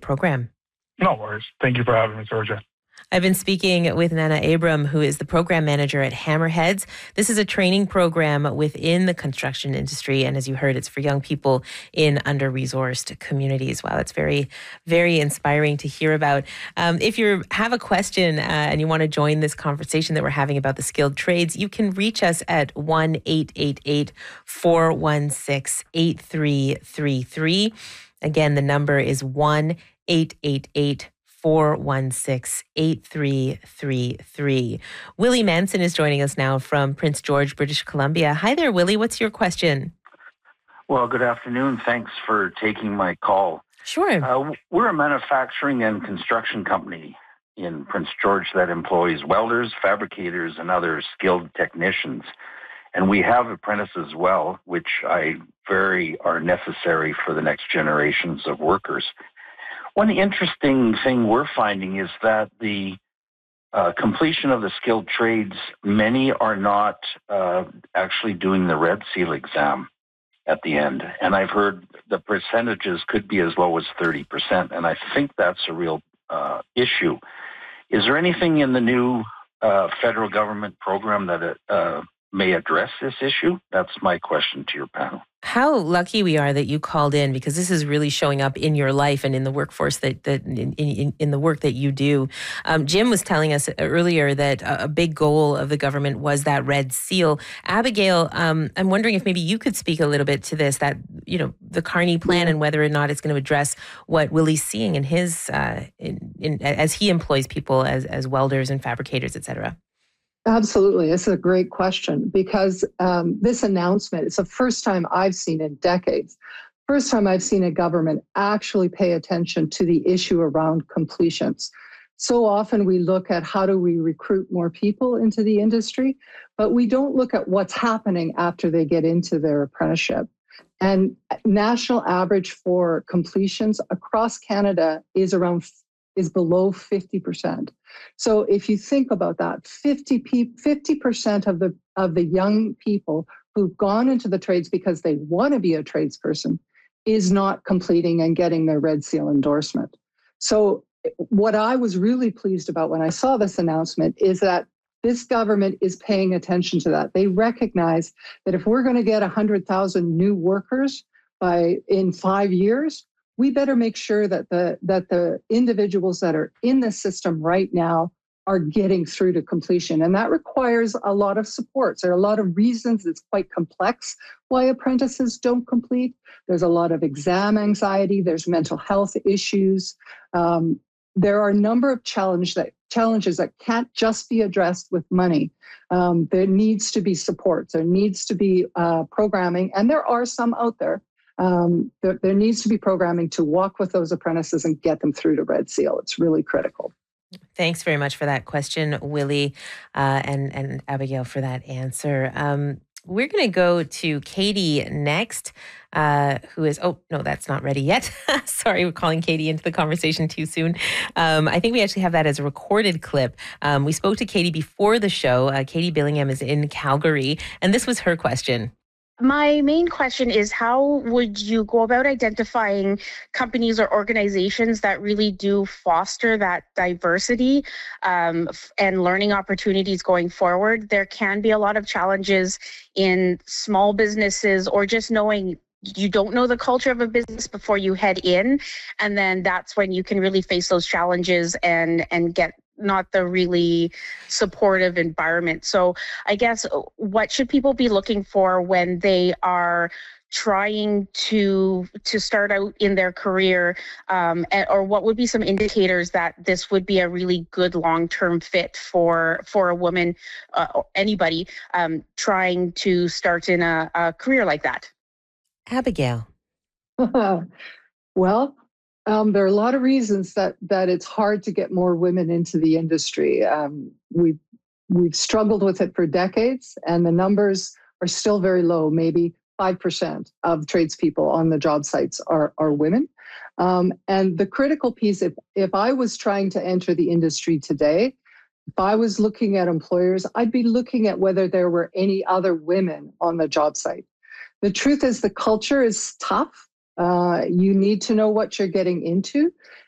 program. No worries. Thank you for having me, Georgia. I've been speaking with Nana Abram, who is the program manager at Hammerheads. This is a training program within the construction industry. And as you heard, it's for young people in under-resourced communities. Wow, that's very, very inspiring to hear about. If you have a question and you want to join this conversation that we're having about the skilled trades, you can reach us at 1-888-416-8333. Again, the number is 1-888-416-8333. Willie Manson is joining us now from Prince George, British Columbia. Hi there, Willie. What's your question? Well, good afternoon. Thanks for taking my call. Sure. We're a manufacturing and construction company in Prince George that employs welders, fabricators, and other skilled technicians. And we have apprentices as well, which are necessary for the next generations of workers. One interesting thing we're finding is that the completion of the skilled trades, many are not actually doing the Red Seal exam at the end. And I've heard the percentages could be as low as 30%, and I think that's a real issue. Is there anything in the new federal government program that may address this issue? That's my question to your panel. How lucky we are that you called in, because this is really showing up in your life and in the workforce in the work that you do. Jim was telling us earlier that a big goal of the government was that Red Seal. Abigail, I'm wondering if maybe you could speak a little bit to this, that, the Carney plan and whether or not it's going to address what Willie's seeing in his, as he employs people as welders and fabricators, et cetera. Absolutely. It's a great question, because this announcement, it's the first time I've seen in decades, first time I've seen a government actually pay attention to the issue around completions. So often we look at how do we recruit more people into the industry, but we don't look at what's happening after they get into their apprenticeship. And national average for completions across Canada is below 50%. So if you think about that, 50% of the young people who've gone into the trades because they want to be a tradesperson is not completing and getting their Red Seal endorsement. So what I was really pleased about when I saw this announcement is that this government is paying attention to that. They recognize that if we're going to get 100,000 new workers in 5 years, we better make sure that the individuals that are in the system right now are getting through to completion. And that requires a lot of supports. There are a lot of reasons. It's quite complex why apprentices don't complete. There's a lot of exam anxiety. There's mental health issues. There are a number of challenges that can't just be addressed with money. There needs to be support. There needs to be programming, and there are some out there. There needs to be programming to walk with those apprentices and get them through to Red Seal. It's really critical. Thanks very much for that question, Willie, and Abigail for that answer. We're going to go to Katie next, who is, oh, no, that's not ready yet. Sorry, we're calling Katie into the conversation too soon. I think we actually have that as a recorded clip. We spoke to Katie before the show. Katie Billingham is in Calgary, and this was her question. My main question is, how would you go about identifying companies or organizations that really do foster that diversity and learning opportunities going forward? There can be a lot of challenges in small businesses, or just knowing you don't know the culture of a business before you head in. And then that's when you can really face those challenges and get not the really supportive environment. So I guess, what should people be looking for when they are trying to start out in their career, or what would be some indicators that this would be a really good long-term fit for a woman, or anybody trying to start in a career like that? Abigail. Well, there are a lot of reasons that it's hard to get more women into the industry. We've struggled with it for decades, and the numbers are still very low. Maybe 5% of tradespeople on the job sites are women. And the critical piece, if I was trying to enter the industry today, if I was looking at employers, I'd be looking at whether there were any other women on the job site. The truth is, the culture is tough. You need to know what you're getting into.